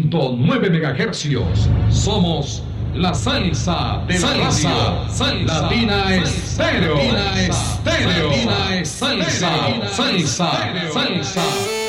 106.9 megahercios. Somos la salsa de la raza. Latina Estéreo. Latina Estéreo. Salsa.